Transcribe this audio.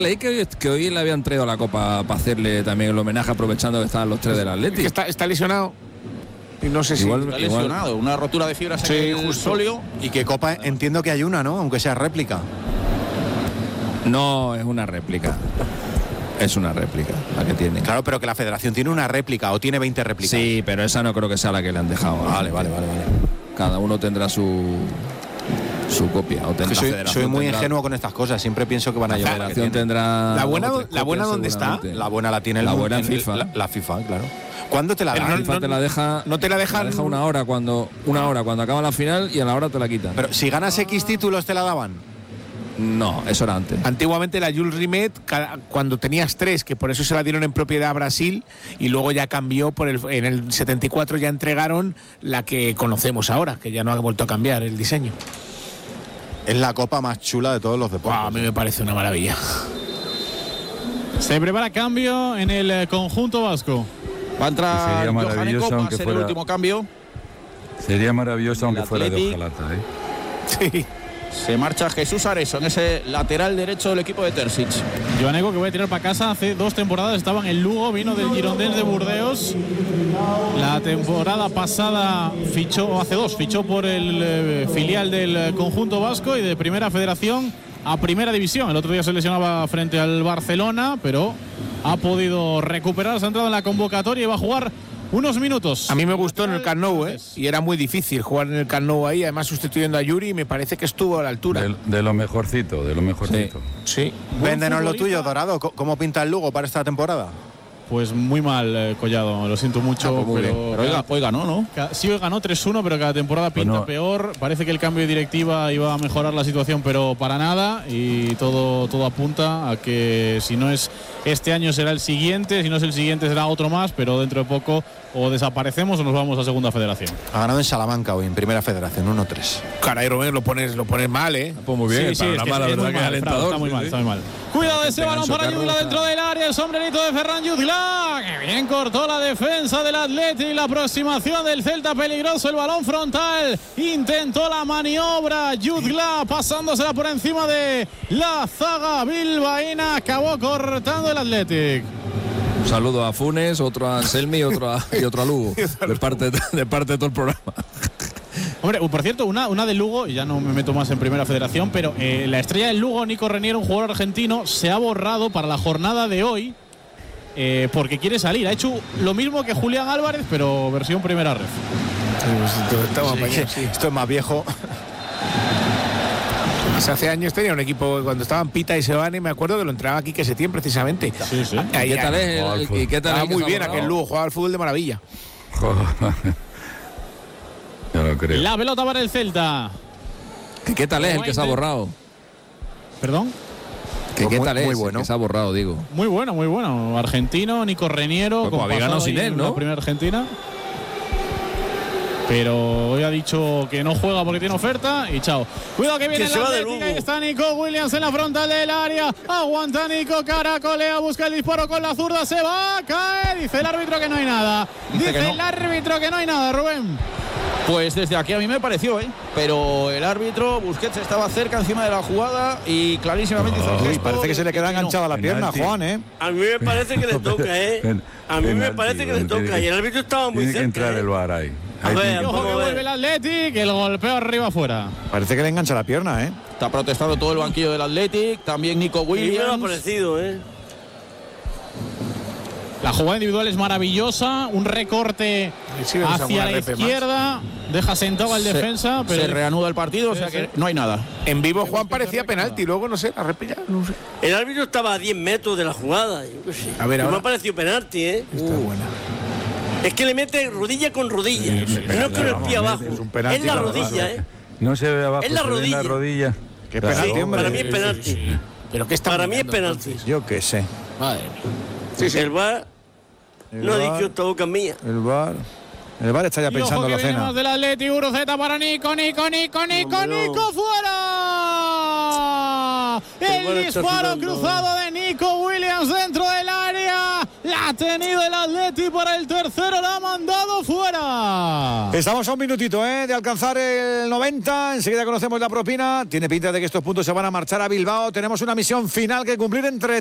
Leí que hoy le habían traído la copa para hacerle también el homenaje, aprovechando que estaban los tres del Atlético. Está lesionado. Y no sé si está lesionado, una rotura de fibras en el sóleo. Y que copa, entiendo que hay una, ¿no? Aunque sea réplica. No, es una réplica. Es una réplica la que tiene. Claro, pero que la federación tiene una réplica o tiene 20 réplicas. Sí, pero esa no creo que sea la que le han dejado. Vale. Cada uno tendrá su copia. O tendrá soy muy ingenuo con estas cosas. Siempre pienso que van a llevar. La federación tendrá. ¿La buena dónde está? La buena la tiene la buena en FIFA. La FIFA, claro. ¿Cuándo te la dan? La FIFA te la deja. No te la dejan. Te la deja una hora cuando acaba la final y a la hora te la quitan. Pero si ganas X títulos te la daban. No, eso era antes. Antiguamente la Jules Rimet, cuando tenías 3, que por eso se la dieron en propiedad a Brasil, y luego ya cambió en el 74 ya entregaron la que conocemos ahora, que ya no ha vuelto a cambiar el diseño. Es la copa más chula de todos los deportes. A mí me parece una maravilla. Se prepara cambio en el conjunto vasco. Va a entrar Johan Eko, va a ser el último cambio. Sería maravilloso aunque fuera de hojalata, Sí. Se marcha Jesús Areso en ese lateral derecho del equipo de Terzic. Johan Eko, que voy a tirar para casa, hace 2 temporadas estaba en el Lugo, vino del Girondins de Burdeos. La temporada pasada fichó por el filial del conjunto vasco y de Primera Federación a Primera División. El otro día se lesionaba frente al Barcelona, pero ha podido recuperar, se ha entrado en la convocatoria y va a jugar unos minutos. A mí me gustó en el Camp Nou, y era muy difícil jugar en el Camp Nou ahí, además sustituyendo a Yuri, y me parece que estuvo a la altura. De lo mejorcito. Sí. Véndenos lo tuyo, Dorado. ¿Cómo pinta el Lugo para esta temporada? Pues muy mal, Collado, lo siento mucho. Pero hoy ganó, ¿no? Sí, hoy ganó 3-1, pero cada temporada pinta peor. Parece que el cambio de directiva iba a mejorar la situación, pero para nada. Y todo apunta a que si no es este año será el siguiente, si no es el siguiente será otro más, pero dentro de poco o desaparecemos o nos vamos a Segunda Federación. Ha ganado en Salamanca hoy, en Primera Federación, 1-3. Caray, Romero, lo pones mal, ¿eh? Pues muy bien, sí, está muy mal. Cuidado de ese balón para Yudla dentro del área, el sombrerito de Ferran Yudla, que bien cortó la defensa del Atleti, la aproximación del Celta peligroso, el balón frontal, intentó la maniobra Yudla, pasándosela por encima de la zaga bilbaína, acabó cortando el Athletic. Un saludo a Funes, otro a Anselmi y otro a Lugo, de parte de todo el programa. Hombre, por cierto, una de Lugo, y ya no me meto más en Primera Federación, pero la estrella del Lugo, Nico Reniero, un jugador argentino, se ha borrado para la jornada de hoy porque quiere salir. Ha hecho lo mismo que Julián Álvarez, pero versión Primera Ref. Esto es más viejo. Hace años tenía un equipo, cuando estaban Pita y Sebane, me acuerdo que lo entrenaba aquí que Setién precisamente. Sí. ¿Qué tal es? ¿Y qué tal? Estaba muy bien aquel Lugo, jugaba al fútbol de maravilla. Ya lo creo. La pelota para el Celta. ¿Qué tal es el que se ha borrado? ¿Perdón? ¿Qué tal es muy bueno. el que se ha borrado, digo? Muy bueno. Argentino, Nico Reniero. Pues había ganado sin él, ¿no? La primera Argentina. Pero hoy ha dicho que no juega porque tiene oferta y chao. Cuidado que viene la Atlética. Ahí está Nico Williams en la frontal del área. Aguanta Nico, caracolea, busca el disparo con la zurda. Se va a caer. Dice el árbitro que no hay nada. El árbitro que no hay nada, Rubén. Pues desde aquí a mí me pareció, pero el árbitro Busquets estaba cerca encima de la jugada y clarísimamente hizo el gesto. Parece que se le queda enganchada la pierna, Juan, A mí me parece que le toca, A mí me parece que le toca y el árbitro estaba muy cerca. Tiene que entrar el VAR ahí. A ver, ojo que vuelve el Athletic, el golpeo arriba afuera. Parece que le engancha la pierna, Está protestando todo el banquillo del Athletic, también Nico Williams. A mí me ha parecido, La jugada individual es maravillosa, un recorte hacia la izquierda, deja sentado al defensa, pero se reanuda el partido, o sea que no hay nada. En vivo Juan parecía penalti, luego no sé, la repilla, no sé. El árbitro estaba a 10 metros de la jugada. A ver, me ha parecido penalti, Está buena. Es que le mete rodilla con rodilla. No es con el pie abajo. Es la rodilla, No se ve abajo, es la rodilla. la rodilla. ¿Qué penalti, hombre? Para mí es penalti. ¿Pero qué está para mí es penalti. Yo qué sé. Madre mía. El VAR no ha dicho esta boca mía. El VAR está ya pensando en la cena. Más del Atleti, Uruceta para Nico, fuera. El disparo cruzado de Nico Williams dentro del área. La ha tenido el Atleti. Guti para el tercero, la ha mandado fuera. Estamos a un minutito de alcanzar el 90. Enseguida conocemos la propina. Tiene pinta de que estos puntos se van a marchar a Bilbao. Tenemos una misión final que cumplir entre